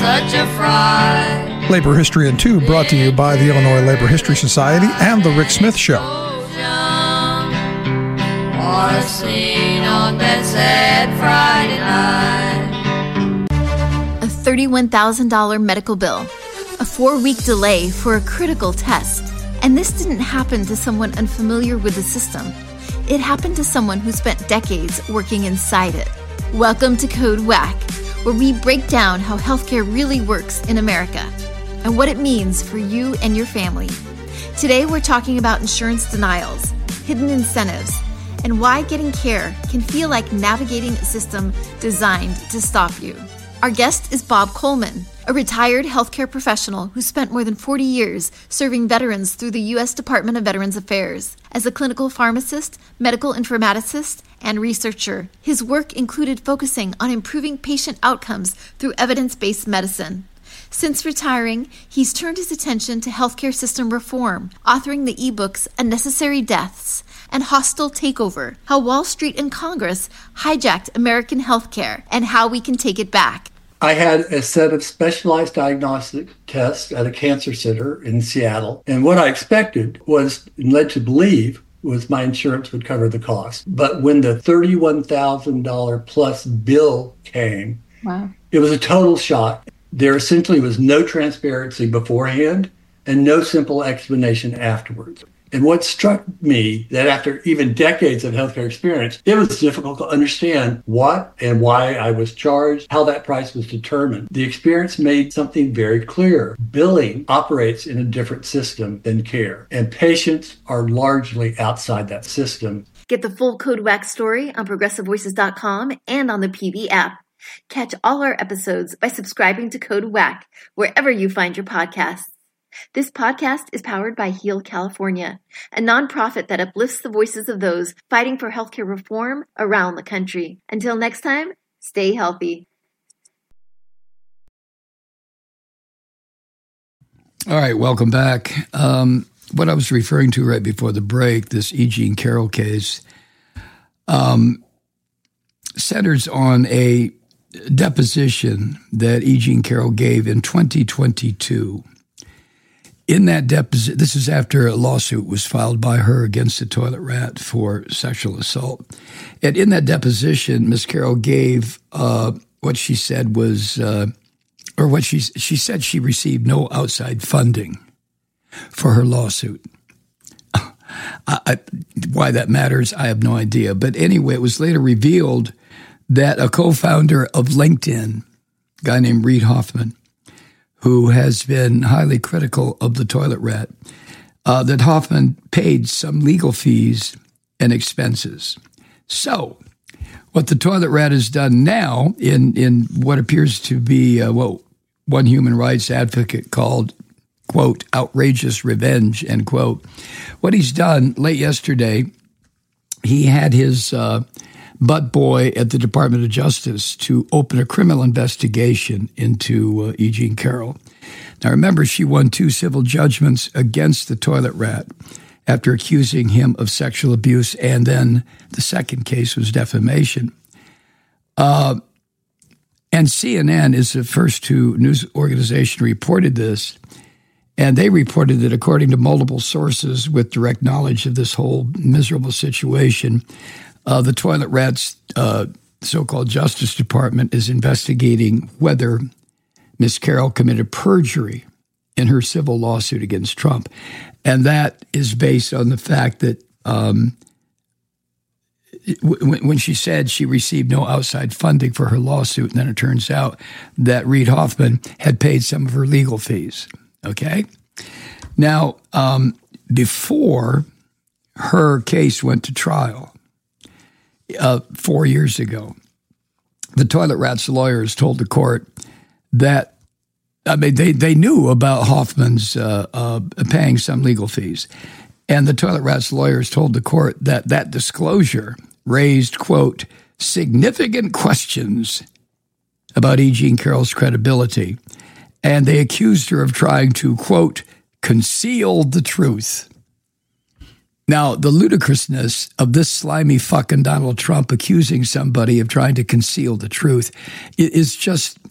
such a fright. Labor History in 2 brought to you by the Illinois Labor History Society and The Rick Smith Show. Or seen on that sad Friday night. A $31,000 medical bill, a 4-week delay for a critical test. And this didn't happen to someone unfamiliar with the system. It happened to someone who spent decades working inside it. Welcome to Code Whack, where we break down how healthcare really works in America and what it means for you and your family. Today, we're talking about insurance denials, hidden incentives, and why getting care can feel like navigating a system designed to stop you. Our guest is Bob Coleman, a retired healthcare professional who spent more than 40 years serving veterans through the U.S. Department of Veterans Affairs. As a clinical pharmacist, medical informaticist, and researcher, his work included focusing on improving patient outcomes through evidence-based medicine. Since retiring, he's turned his attention to healthcare system reform, authoring the ebooks Unnecessary Deaths and Hostile Takeover, How Wall Street and Congress Hijacked American Healthcare and How We Can Take It Back. I had a set of specialized diagnostic tests at a cancer center in Seattle. And what I expected was, and led to believe, was my insurance would cover the cost. But when the $31,000 plus bill came, Wow. It was a total shock. There essentially was no transparency beforehand and no simple explanation afterwards. And what struck me that after even decades of healthcare experience, it was difficult to understand what and why I was charged, how that price was determined. The experience made something very clear. Billing operates in a different system than care, and patients are largely outside that system. Get the full Code Whack story on ProgressiveVoices.com and on the PV app. Catch all our episodes by subscribing to Code Whack wherever you find your podcasts. This podcast is powered by Heal California, a nonprofit that uplifts the voices of those fighting for healthcare reform around the country. Until next time, stay healthy. All right, welcome back. What I was referring to right before the break, this E. Jean Carroll case, centers on a deposition that E. Jean Carroll gave in 2022. In that deposition, this is after a lawsuit was filed by her against the Toilet Rat for sexual assault. And in that deposition, Ms. Carroll gave what she said was, she said she received no outside funding for her lawsuit. Why that matters, I have no idea. But anyway, it was later revealed that a co-founder of LinkedIn, a guy named Reid Hoffman, who has been highly critical of the Toilet Rat, that Hoffman paid some legal fees and expenses. So what the Toilet Rat has done now in what appears to be what one human rights advocate called, quote, outrageous revenge, end quote. What he's done late yesterday, he had his butt boy at the Department of Justice to open a criminal investigation into E. Jean Carroll. Now, remember, she won 2 civil judgments against the Toilet Rat after accusing him of sexual abuse, and then the second case was defamation. And CNN is the first news organization reported this, and they reported that according to multiple sources with direct knowledge of this whole miserable situation, the Toilet Rat's so-called Justice Department is investigating whether Ms. Carroll committed perjury in her civil lawsuit against Trump. And that is based on the fact that when she said she received no outside funding for her lawsuit, and then it turns out that Reid Hoffman had paid some of her legal fees. Okay? Now, before her case went to trial, 4 years ago, the Toilet Rat's lawyers told the court that, they knew about Hoffman's paying some legal fees. And the Toilet Rat's lawyers told the court that disclosure raised, quote, significant questions about E. Jean Carroll's credibility. And they accused her of trying to, quote, conceal the truth. Now, the ludicrousness of this slimy fucking Donald Trump accusing somebody of trying to conceal the truth is just,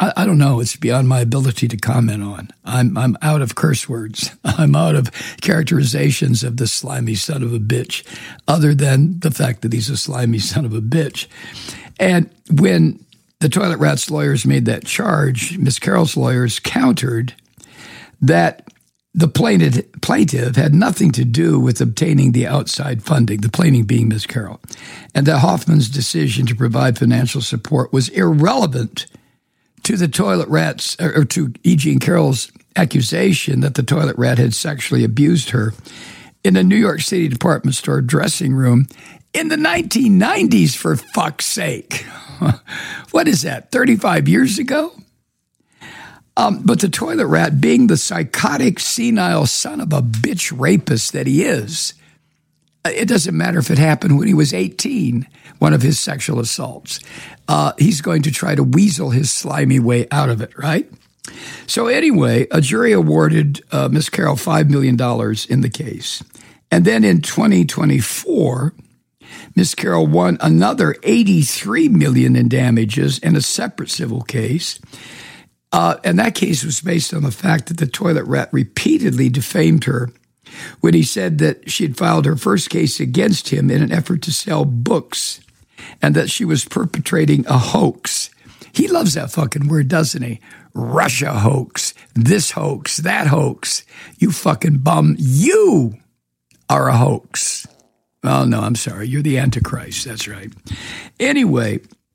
I don't know. It's beyond my ability to comment on. I'm out of curse words. I'm out of characterizations of this slimy son of a bitch, other than the fact that he's a slimy son of a bitch. And when the Toilet Rats lawyers made that charge, Miss Carroll's lawyers countered that the plaintiff had nothing to do with obtaining the outside funding, the plaintiff being Miss Carroll, and that Hoffman's decision to provide financial support was irrelevant to the Toilet Rats, or to E. Jean Carroll's accusation that the Toilet Rat had sexually abused her in a New York City department store dressing room in the 1990s, for fuck's sake. What is that, 35 years ago? But the Toilet Rat, being the psychotic, senile son of a bitch rapist that he is, it doesn't matter if it happened when he was 18, one of his sexual assaults. He's going to try to weasel his slimy way out of it, right? So anyway, a jury awarded Miss Carroll $5 million in the case. And then in 2024, Miss Carroll won another $83 million in damages in a separate civil case. And that case was based on the fact that the Toilet Rat repeatedly defamed her when he said that she had filed her first case against him in an effort to sell books and that she was perpetrating a hoax. He loves that fucking word, doesn't he? Russia hoax, this hoax, that hoax. You fucking bum. You are a hoax. Oh, no, I'm sorry. You're the Antichrist. That's right. Anyway,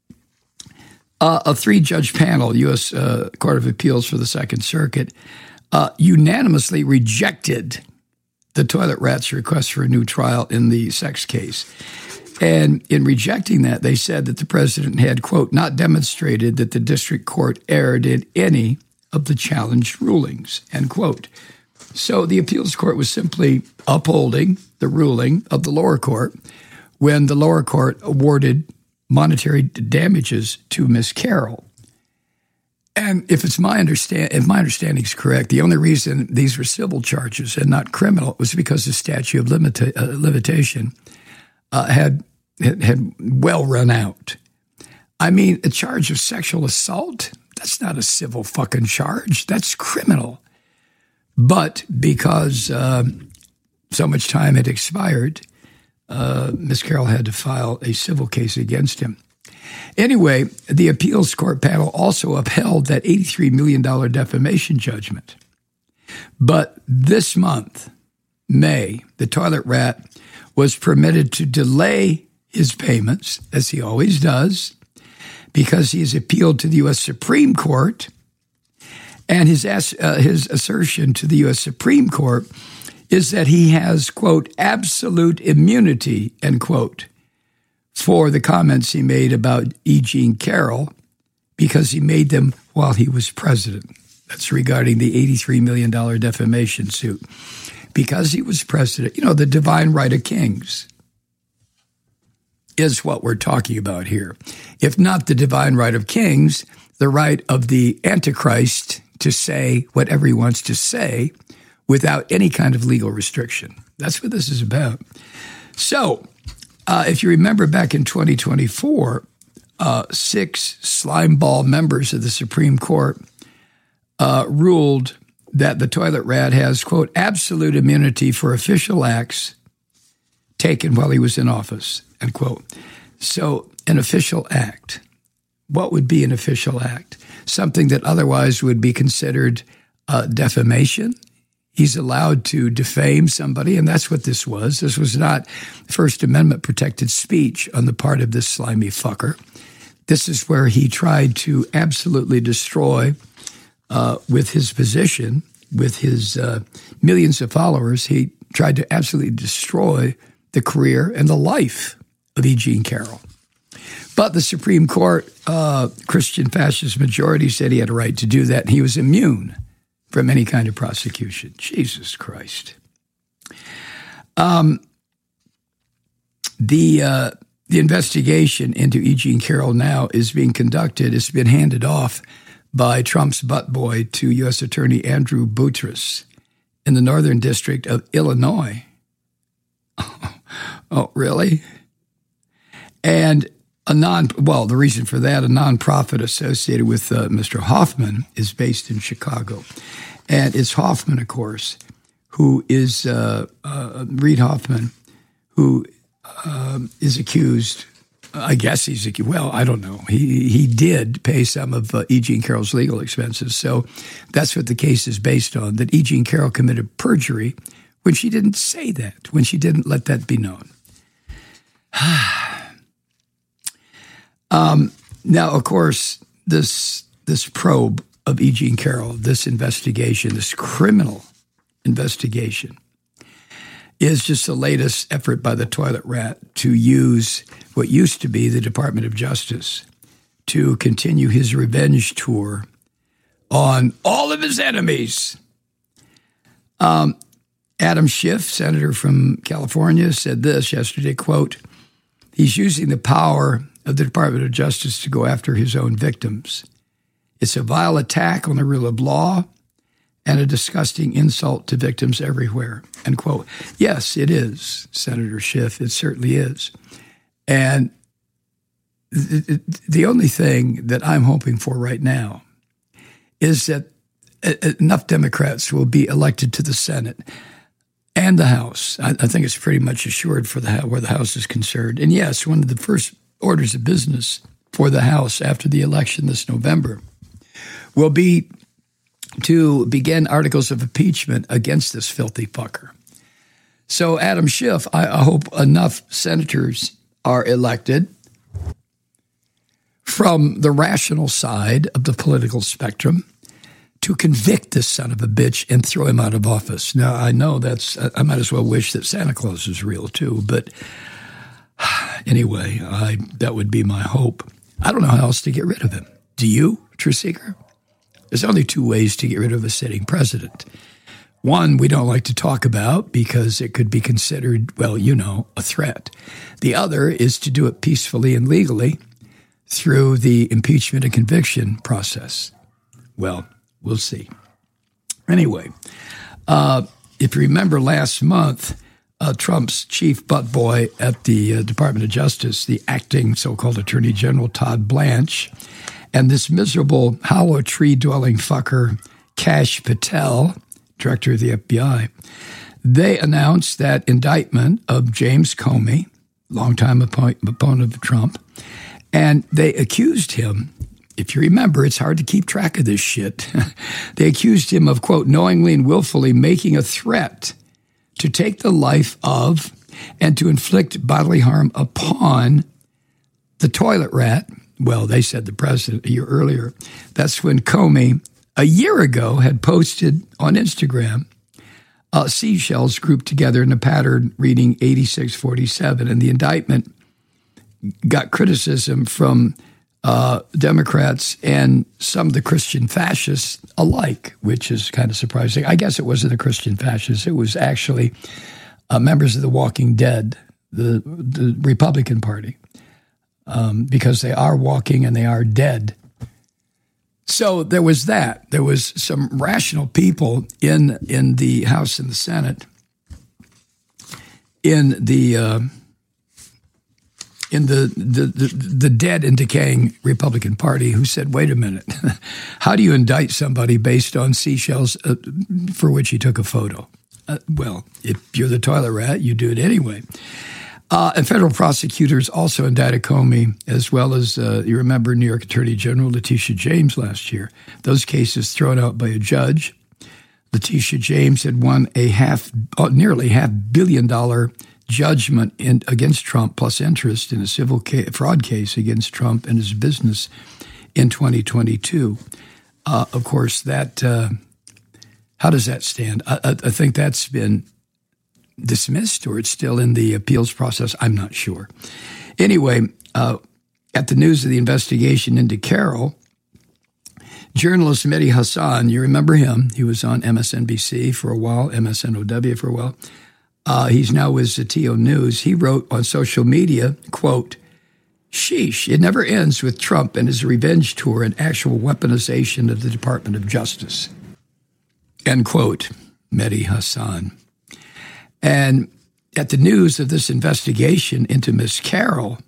a three-judge panel, U.S. Court of Appeals for the Second Circuit, unanimously rejected the Toilet Rat's request for a new trial in the sex case. And in rejecting that, they said that the president had, quote, not demonstrated that the district court erred in any of the challenged rulings, end quote. So the appeals court was simply upholding the ruling of the lower court when the lower court awarded monetary damages to Miss Carroll. And if my understanding is correct, the only reason these were civil charges and not criminal was because the statute of limitation had well run out. I mean, a charge of sexual assault, that's not a civil fucking charge. That's criminal. But because so much time had expired, Miss Carroll had to file a civil case against him. Anyway, the appeals court panel also upheld that $83 million defamation judgment. But this month, May, the Toilet Rat was permitted to delay his payments, as he always does, because he has appealed to the U.S. Supreme Court. And his assertion to the U.S. Supreme Court is that he has, quote, absolute immunity, end quote, for the comments he made about E. Jean Carroll because he made them while he was president. That's regarding the $83 million defamation suit. Because he was president, the divine right of kings is what we're talking about here. If not the divine right of kings, the right of the Antichrist to say whatever he wants to say without any kind of legal restriction. That's what this is about. So, if you remember back in 2024, 6 slimeball members of the Supreme Court ruled that the Toilet Rat has, quote, absolute immunity for official acts taken while he was in office, end quote. So an official act, what would be an official act? Something that otherwise would be considered defamation. He's allowed to defame somebody, and that's what this was. This was not First Amendment protected speech on the part of this slimy fucker. This is where he tried to absolutely destroy, with his position, with his millions of followers, he tried to absolutely destroy the career and the life of E. Jean Carroll. But the Supreme Court, Christian fascist majority, said he had a right to do that, and he was immune from any kind of prosecution. Jesus Christ. The investigation into E. Jean Carroll now is being conducted. It's been handed off by Trump's butt boy to U.S. Attorney Andrew Boutros in the Northern District of Illinois. Oh, really? And the reason for that, a nonprofit associated with Mr. Hoffman is based in Chicago. And it's Hoffman, of course, who is Reid Hoffman, who is accused. I guess he's accused. Well, I don't know. He did pay some of E. Jean Carroll's legal expenses. So that's what the case is based on, that E. Jean Carroll committed perjury when she didn't say that, when she didn't let that be known. Now, of course, this probe of E. Jean Carroll, this investigation, this criminal investigation, is just the latest effort by the toilet rat to use what used to be the Department of Justice to continue his revenge tour on all of his enemies. Adam Schiff, senator from California, said this yesterday, quote, "He's using the power of the Department of Justice to go after his own victims. It's a vile attack on the rule of law and a disgusting insult to victims everywhere," end quote. Yes, it is, Senator Schiff. It certainly is. And the only thing that I'm hoping for right now is that enough Democrats will be elected to the Senate and the House. I think it's pretty much assured for where the House is concerned. And yes, one of the first orders of business for the House after the election this November will be to begin articles of impeachment against this filthy fucker. So, Adam Schiff, I hope enough senators are elected from the rational side of the political spectrum to convict this son of a bitch and throw him out of office. Now, I know I might as well wish that Santa Claus is real too, but anyway, that would be my hope. I don't know how else to get rid of him. Do you, Truth Seeker? There's only two ways to get rid of a sitting president. One, we don't like to talk about because it could be considered, well, a threat. The other is to do it peacefully and legally through the impeachment and conviction process. Well, we'll see. Anyway, if you remember last month, Trump's chief butt boy at the Department of Justice, the acting so-called Attorney General Todd Blanche, and this miserable hollow tree-dwelling fucker, Kash Patel, director of the FBI, they announced that indictment of James Comey, longtime opponent of Trump, and they accused him, if you remember, it's hard to keep track of this shit, they accused him of, quote, knowingly and willfully making a threat to take the life of and to inflict bodily harm upon the toilet rat. Well, they said the president a year earlier. That's when Comey, a year ago, had posted on Instagram seashells grouped together in a pattern reading 8647. And the indictment got criticism from Democrats and some of the Christian fascists alike, which is kind of surprising. I guess it wasn't the Christian fascists. It was actually members of the Walking Dead, the Republican Party. Because they are walking and they are dead. So there was that. There was some rational people in the House and the Senate, in the dead and decaying Republican Party, who said, "Wait a minute, how do you indict somebody based on seashells for which he took a photo?" Well, if you're the toilet rat, you do it anyway. And federal prosecutors also indicted Comey, as well as, you remember, New York Attorney General Letitia James last year. Those cases thrown out by a judge. Letitia James had won a nearly $500 million judgment against Trump plus interest in a civil fraud case against Trump and his business in 2022. Of course, that how does that stand? I think that's been dismissed, or it's still in the appeals process. I'm not sure. Anyway, at the news of the investigation into Carroll, journalist Mehdi Hasan, you remember him? He was on MSNBC for a while, MSNOW for a while. He's now with Zatio News. He wrote on social media, quote, "Sheesh, it never ends with Trump and his revenge tour and actual weaponization of the Department of Justice." End quote, Mehdi Hasan. And at the news of this investigation into Miss Carroll,